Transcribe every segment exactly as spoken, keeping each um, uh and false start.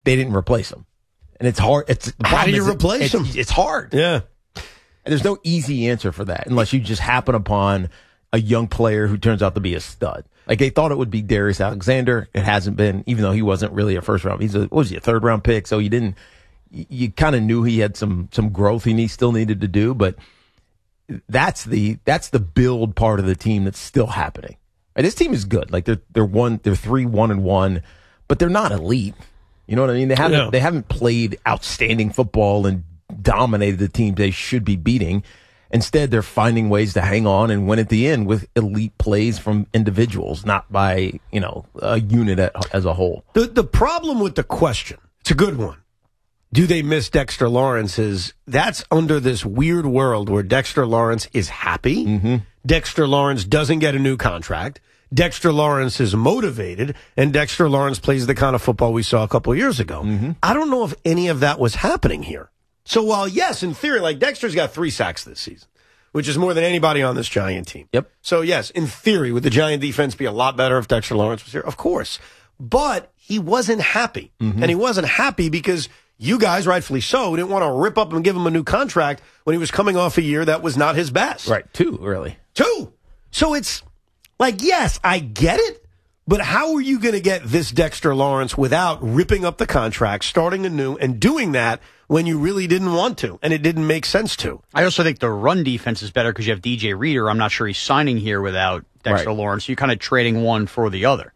they didn't replace him. And it's hard. It's How do you replace it, him? It's, it's hard. Yeah. And there's no easy answer for that unless you just happen upon a young player who turns out to be a stud. Like they thought it would be Darius Alexander. It hasn't been, even though he wasn't really a first round. He's a, what was he, a third round pick? So you didn't, you, you kind of knew he had some, some growth he need, still needed to do, but that's the, that's the build part of the team that's still happening. Right? This team is good. Like they're, they're one, they're three, one and one, but they're not elite. You know what I mean? They haven't, yeah. they haven't played outstanding football and dominated the team they should be beating. Instead, they're finding ways to hang on and win at the end with elite plays from individuals, not by, you know, a unit as a whole. The the problem with the question, it's a good one. Do they miss Dexter Lawrence? Is that's under this weird world where Dexter Lawrence is happy. Mm-hmm. Dexter Lawrence doesn't get a new contract. Dexter Lawrence is motivated, and Dexter Lawrence plays the kind of football we saw a couple of years ago. Mm-hmm. I don't know if any of that was happening here. So while, yes, in theory, like Dexter's got three sacks this season, which is more than anybody on this Giant team. Yep. So, yes, in theory, would the Giant defense be a lot better if Dexter Lawrence was here? Of course. But he wasn't happy. Mm-hmm. And he wasn't happy because you guys, rightfully so, didn't want to rip up and give him a new contract when he was coming off a year that was not his best. Right. Two, really. Two. So it's like, yes, I get it. But how are you going to get this Dexter Lawrence without ripping up the contract, starting anew, and doing that when you really didn't want to and it didn't make sense to? I also think the run defense is better because you have D J Reader. I'm not sure he's signing here without Dexter Right. Lawrence. You're kind of trading one for the other.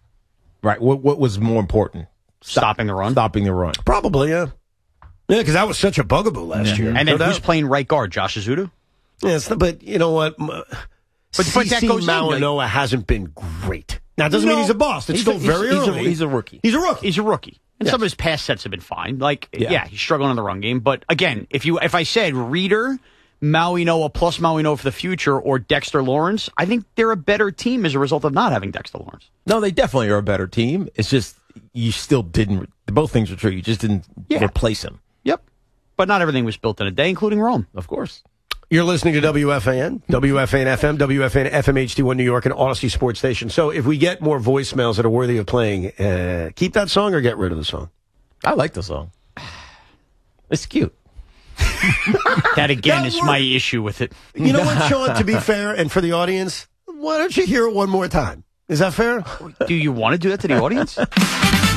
Right. What What was more important? Stop, Stopping the run? Stopping the run. Probably, yeah. Yeah, because that was such a bugaboo last Yeah. year. And then No who's doubt. playing right guard? Josh Azudu? Yeah, it's not- but you know what? But, but that goes in, Mauanoa hasn't been great. Now, it doesn't No. mean he's a bust. It's He's still a- very he's, he's early. A, he's a rookie. He's a rookie. He's a rookie. And Yes. some of his pass sets have been fine. Like, yeah. Yeah. he's struggling in the run game. But again, if you if I said Reader, Maui Noah plus Maui Noah for the future, or Dexter Lawrence, I think they're a better team as a result of not having Dexter Lawrence. No, they definitely are a better team. It's just you still didn't. Both things are true. You just didn't Yeah. replace him. Yep. But not everything was built in a day, including Rome. Of course. You're listening to W F A N, W F A N F M, W F A N F M H D one New York, and Odyssey Sports Station. So if we get more voicemails that are worthy of playing, uh, keep that song or get rid of the song? I like the song. It's cute. That, again, That is worked. my issue with it. You know what, Sean, to be fair, and for the audience, why don't you hear it one more time? Is that fair? Do you want to do that to the audience?